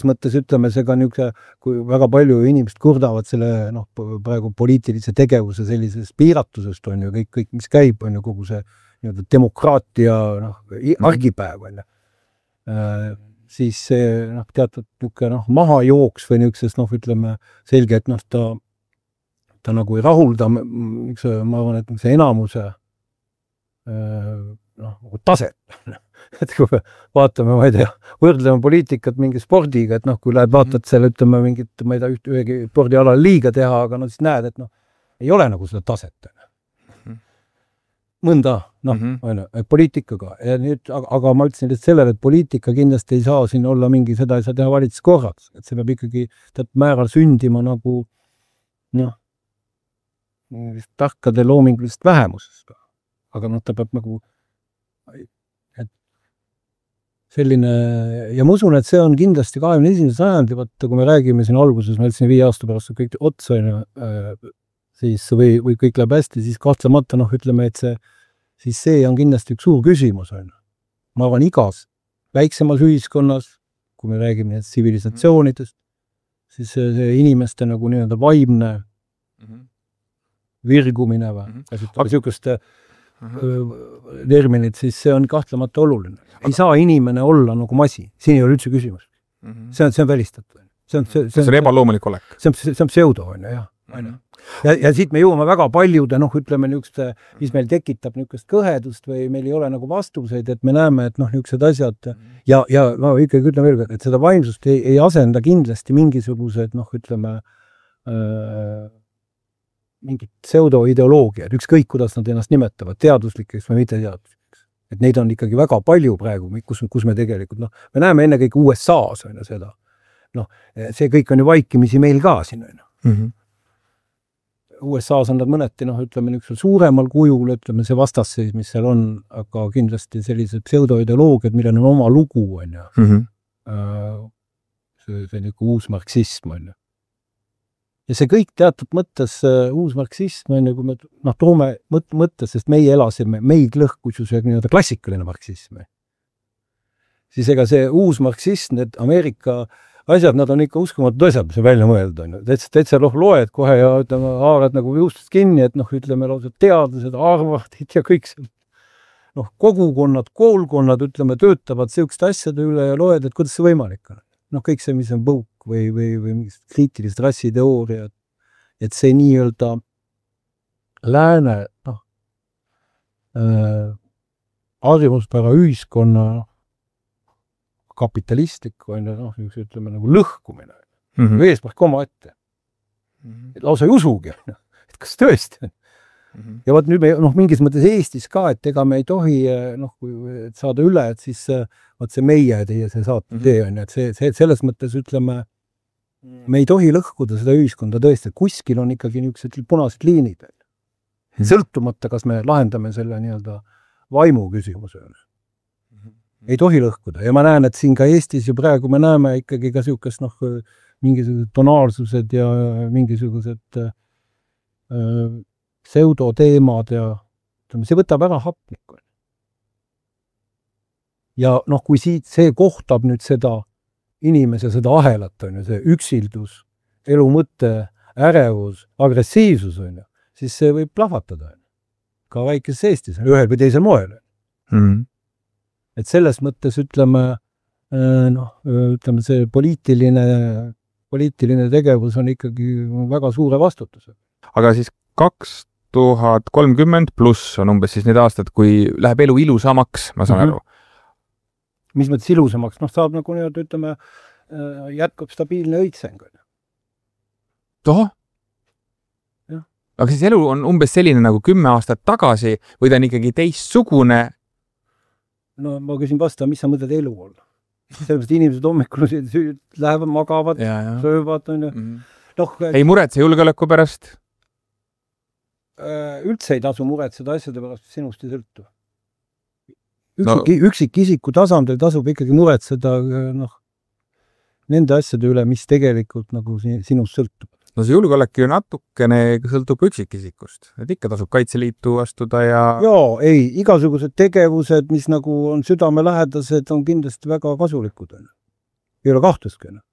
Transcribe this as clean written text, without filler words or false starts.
mõttes ütleme, see ka niisugune, kui väga palju inimesed kurdavad selle praegu poliitilise tegevuse sellisest piiratusest on ju kõik, mis käib, on ju kogu see demokraatia argipäev on ju. Siis see teatud niisugune mahajooks või niisugusest ütleme selge, et ta nagu ei rahulda, ma arvan, et see enamuse taset. Et kui vaatame, ma ei tea, võrdleme poliitikat mingi spordiga, et kui lähed vaatad selle, ütleme mingit, ma ei tea, ühegi spordialal liiga teha, aga siis näed, et ei ole nagu seda taset. Mõnda, poliitikaga. Ja nüüd, aga ma ütlesin sellele, et poliitika kindlasti ei saa siin olla mingi, seda ei saa teha valitsuskorraks. Et see peab ikkagi teatud määral sündima nagu tarkade loomingulist vähemusest. Aga ta peab nagu selline, ja ma usun, et see on kindlasti 21. sajandi, vaata, kui me räägime siin alguses, me ütlesin 5 aasta pärast kõik otsa, siis, või kõik läheb hästi, siis kahtlemata, ütleme, et see on kindlasti üks suur küsimus. Ma arvan, igas väiksemas ühiskonnas, kui me räägime tsivilisatsioonidest, siis see inimeste nagu nii-öelda vaimne virgumine või niisugust terminid, siis see on kahtlemata oluline. Ei saa inimene olla nagu masi. Siin ei ole üldse küsimus. See on välistatud. See on ebaloomulik olek. See on pseudo, jah. Ja siit me jõuame väga paljude, ütleme niisuguste, mis meil tekitab niisugust kõhedust või meil ei ole nagu vastuseid, et me näeme, et niisugused asjad ja ma ikkagi ütlen veel, et seda vaimsust ei asenda kindlasti mingisugused, ütleme, mingid pseudoideoloogiad, ükskõik, kuidas nad ennast nimetavad, teaduslikeks või mitte teaduslikeks. Et neid on ikkagi väga palju praegu, kus me tegelikult, me näeme enne kõik USA-s on seda. See kõik on ju vaikimisi meil ka siin on. USA-s on nad mõneti, ütleme, niisugusel suuremal kujul, ütleme, see vastasseis, mis seal on, aga kindlasti sellised pseudoideoloogiad, millel on oma lugu, on ju. See niisugune uus marksism, on ju. Ja see kõik teatud mõttes uus marksism, kui me toome mõttes, sest meie elasime, meid lõhkus ju see nii-öelda klassikaline marksism. Siis ega see uus marksism, need Ameerika asjad, nad on ikka uskumatud asjad, mis on välja mõelda. Täitsa loed kohe ja haarad nagu juustust kinni, et ütleme lausa teadlased, arvardid ja kõik see. Kogukonnad, koolkonnad, ütleme, töötavad selliste asjade üle ja loed, et kuidas see võimalik on. Kõik see, mis on põuk või mingid kriitilised rassiteooriad, et see nii-öelda lääne harjumuspära ühiskonna kapitalistlik on ütleme nagu lõhkumine. Eesmärk oma ette. Lausa ei usugi, et kas tõesti. Ja vaat nüüd me mingis mõttes Eestis ka, et ega me ei tohi saada üle, et siis vaat see meie teie see saate tee on, et see selles mõttes ütleme, me ei tohi lõhkuda seda ühiskonda tõesti, et kuskil on ikkagi niisugused punased liinid. Sõltumata, kas me lahendame selle nii-öelda vaimu küsimuse. Ei tohi lõhkuda. Ja ma näen, et siin ka Eestis ju praegu me näeme ikkagi ka niisugust mingisugused tonaalsused ja mingisugused pseudoteemad ja ütleme, see võtab ära hapnikku. Ja kui see kohtab nüüd seda inimese, seda ahelat on ju, see üksildus, elu mõte, ärevus, agressiivsus on ju, siis see võib plahvatada. Ka väikeses Eestis, ühel või teisel moel. Et selles mõttes ütleme, see poliitiline tegevus on ikkagi väga suure vastutuse. Aga siis 2030 pluss on umbes siis need aastad, kui läheb elu ilusamaks, ma saan aru. Mis mõttes ilusamaks? Saab nagu ütleme, jätkab stabiilne õitseng. Toh? Aga siis elu on umbes selline nagu 10 aastat tagasi või ta on ikkagi teistsugune? Ma küsin vasta, mis sa mõtled elu olla? Sellepärast inimesed hommikul lähevad, magavad, söövad. Ei muretse julgeoleku pärast? Üldse ei tasu muretseda asjade pärast, sinust ei sõltu. Üksikisiku tasandil tasub ikkagi muretseda nende asjade üle, mis tegelikult nagu sinust sõltub. See julgeolek ju natukene sõltub üksikisikust. Et ikka tasub Kaitseliitu astuda ja... ei, igasugused tegevused, mis nagu on südamelähedased, on kindlasti väga kasulikud. Ei ole kahtlustki.